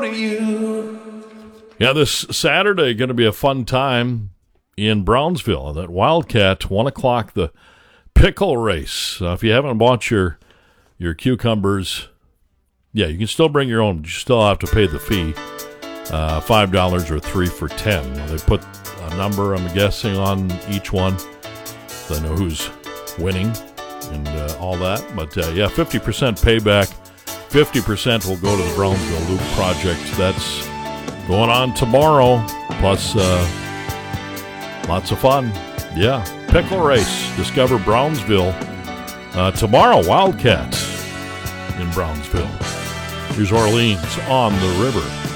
Yeah, this Saturday going to be a fun time in Brownsville. That Wildcat, 1 o'clock, the pickle race. If you haven't bought your cucumbers, yeah, you can still bring your own, but you still have to pay the fee, $5 or 3 for 10. They put a number, I'm guessing, on each one, so they know who's winning and all that. But, yeah, 50% payback. 50% will go to the Brownsville Loop Project. That's going on tomorrow, plus lots of fun. Yeah, pickle race. Discover Brownsville. Tomorrow, Wildcats in Brownsville. Here's Orleans on the River.